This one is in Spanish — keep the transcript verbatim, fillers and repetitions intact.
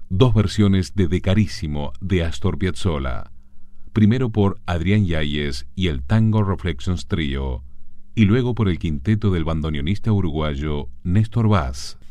dos versiones de De Carissimo de Astor Piazzolla, primero por Adrián Yáñez y el Tango Reflections Trio, y luego por el quinteto del bandoneonista uruguayo Néstor Vaz.